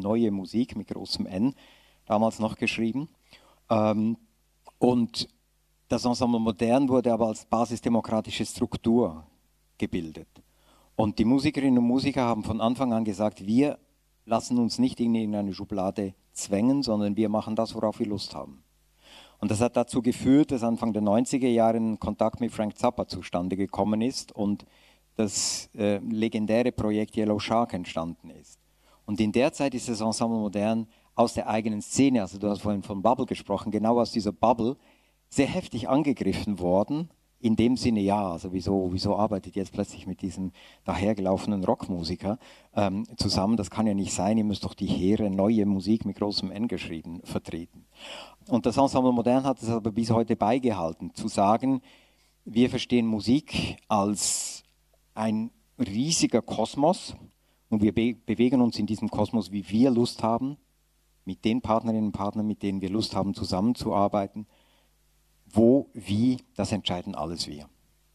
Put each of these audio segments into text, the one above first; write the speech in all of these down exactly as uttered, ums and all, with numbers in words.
Neue Musik mit großem N, damals noch geschrieben. Ähm, und das Ensemble Modern wurde aber als basisdemokratische Struktur gebildet. Und die Musikerinnen und Musiker haben von Anfang an gesagt, wir lassen uns nicht in irgendeine Schublade zwängen, sondern wir machen das, worauf wir Lust haben. Und das hat dazu geführt, dass Anfang der neunziger Jahre ein Kontakt mit Frank Zappa zustande gekommen ist und das äh, legendäre Projekt Yellow Shark entstanden ist. Und in der Zeit ist das Ensemble Modern aus der eigenen Szene, also du hast vorhin von Bubble gesprochen, genau aus dieser Bubble, sehr heftig angegriffen worden, in dem Sinne, ja, also wieso, wieso arbeitet ihr jetzt plötzlich mit diesem dahergelaufenen Rockmusiker ähm, zusammen, das kann ja nicht sein, ihr müsst doch die hehre neue Musik mit großem N geschrieben vertreten. Und das Ensemble Modern hat es aber bis heute beigehalten, zu sagen, wir verstehen Musik als ein riesiger Kosmos und wir be- bewegen uns in diesem Kosmos, wie wir Lust haben, mit den Partnerinnen und Partnern, mit denen wir Lust haben, zusammenzuarbeiten. Wo, wie, das entscheiden alles wir.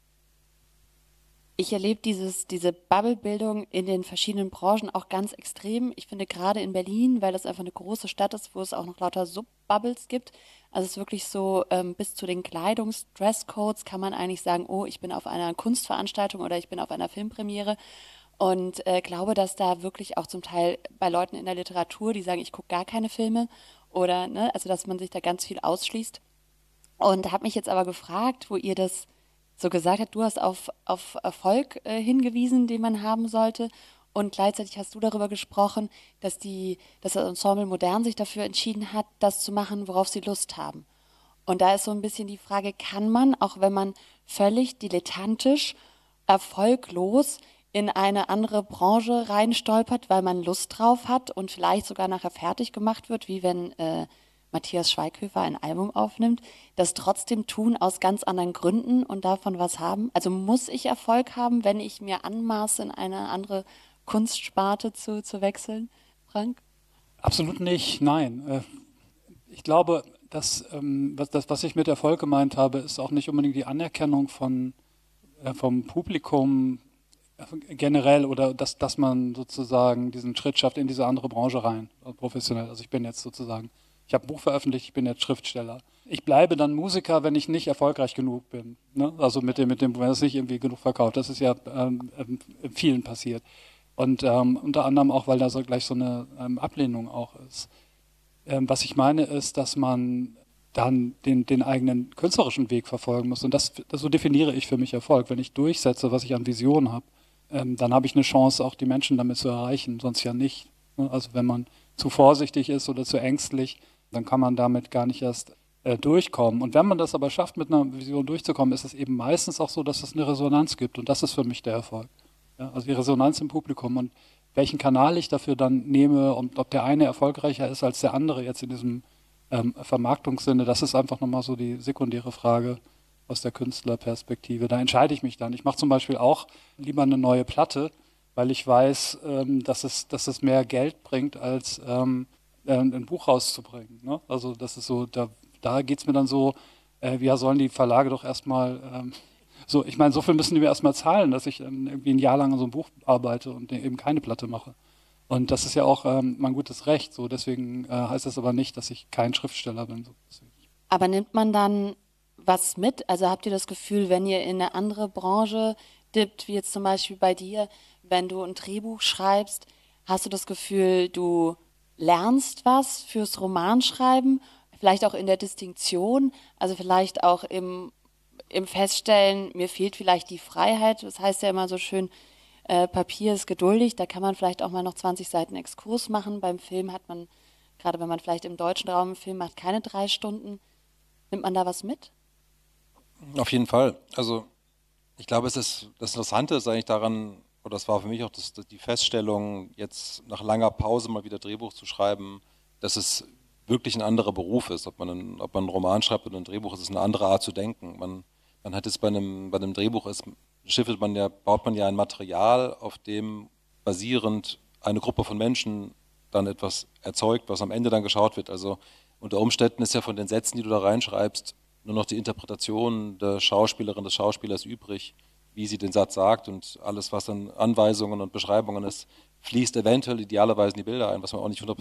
Ich erlebe dieses, diese Bubble-Bildung in den verschiedenen Branchen auch ganz extrem. Ich finde gerade in Berlin, weil das einfach eine große Stadt ist, wo es auch noch lauter Sub-Bubbles gibt. Also es ist wirklich so, ähm, bis zu den Kleidungs-Dresscodes kann man eigentlich sagen, oh, ich bin auf einer Kunstveranstaltung oder ich bin auf einer Filmpremiere. Und äh, glaube, dass da wirklich auch zum Teil bei Leuten in der Literatur, die sagen, ich gucke gar keine Filme oder, ne, also dass man sich da ganz viel ausschließt. Und habe mich jetzt aber gefragt, wo ihr das so gesagt habt, du hast auf, auf Erfolg äh, hingewiesen, den man haben sollte. Und gleichzeitig hast du darüber gesprochen, dass, die, dass das Ensemble Modern sich dafür entschieden hat, das zu machen, worauf sie Lust haben. Und da ist so ein bisschen die Frage, kann man, auch wenn man völlig dilettantisch, erfolglos in eine andere Branche reinstolpert, weil man Lust drauf hat und vielleicht sogar nachher fertig gemacht wird, wie wenn äh, Matthias Schweighöfer ein Album aufnimmt, das trotzdem tun aus ganz anderen Gründen und davon was haben? Also muss ich Erfolg haben, wenn ich mir anmaße, in eine andere Kunstsparte zu, zu wechseln, Frank? Absolut nicht, nein. Äh, Ich glaube, dass, ähm, was, das, was ich mit Erfolg gemeint habe, ist auch nicht unbedingt die Anerkennung von, äh, vom Publikum äh, generell oder dass, dass man sozusagen diesen Schritt schafft in diese andere Branche rein, äh, professionell. Also ich bin jetzt sozusagen, ich habe ein Buch veröffentlicht, ich bin jetzt Schriftsteller. Ich bleibe dann Musiker, wenn ich nicht erfolgreich genug bin. Ne? Also mit dem, mit dem, wenn es nicht irgendwie genug verkauft. Das ist ja ähm, ähm, vielen passiert. Und ähm, unter anderem auch, weil da so gleich so eine ähm, Ablehnung auch ist. Ähm, was ich meine ist, dass man dann den, den eigenen künstlerischen Weg verfolgen muss. Und das, das so definiere ich für mich Erfolg. Wenn ich durchsetze, was ich an Visionen habe, ähm, dann habe ich eine Chance, auch die Menschen damit zu erreichen, sonst ja nicht. Ne? Also wenn man zu vorsichtig ist oder zu ängstlich, dann kann man damit gar nicht erst äh, durchkommen. Und wenn man das aber schafft, mit einer Vision durchzukommen, ist es eben meistens auch so, dass es eine Resonanz gibt. Und das ist für mich der Erfolg. Ja? Also die Resonanz im Publikum. Und welchen Kanal ich dafür dann nehme und ob der eine erfolgreicher ist als der andere jetzt in diesem ähm, Vermarktungssinne, das ist einfach nochmal so die sekundäre Frage aus der Künstlerperspektive. Da entscheide ich mich dann. Ich mache zum Beispiel auch lieber eine neue Platte, weil ich weiß, ähm, dass, es, dass es mehr Geld bringt, als ähm, ein Buch rauszubringen. Ne? Also das ist so, da, da geht es mir dann so, äh, ja, sollen die Verlage doch erstmal, ähm, so, ich meine, so viel müssen die mir erstmal zahlen, dass ich dann irgendwie ein Jahr lang an so einem Buch arbeite und eben keine Platte mache. Und das ist ja auch ähm, mein gutes Recht. So, deswegen äh, heißt das aber nicht, dass ich kein Schriftsteller bin. So. Aber nimmt man dann was mit? Also habt ihr das Gefühl, wenn ihr in eine andere Branche dippt, wie jetzt zum Beispiel bei dir, wenn du ein Drehbuch schreibst, hast du das Gefühl, du lernst was fürs Romanschreiben, vielleicht auch in der Distinktion, also vielleicht auch im, im Feststellen, mir fehlt vielleicht die Freiheit. Das heißt ja immer so schön, äh, Papier ist geduldig, da kann man vielleicht auch mal noch zwanzig Seiten Exkurs machen. Beim Film hat man, gerade wenn man vielleicht im deutschen Raum einen Film macht, keine drei Stunden. Nimmt man da was mit? Auf jeden Fall. Also ich glaube, es ist das Interessante ist eigentlich daran, oder das war für mich auch das, die Feststellung, jetzt nach langer Pause mal wieder Drehbuch zu schreiben, dass es wirklich ein anderer Beruf ist. Ob man einen, ob man einen Roman schreibt oder ein Drehbuch, ist es eine andere Art zu denken. Man, man hat es bei einem, bei einem Drehbuch, ist, schiffelt man ja, baut man ja ein Material, auf dem basierend eine Gruppe von Menschen dann etwas erzeugt, was am Ende dann geschaut wird. Also unter Umständen ist ja von den Sätzen, die du da reinschreibst, nur noch die Interpretation der Schauspielerin, des Schauspielers übrig, wie sie den Satz sagt, und alles, was dann Anweisungen und Beschreibungen ist, fließt eventuell idealerweise in die Bilder ein, was man auch nicht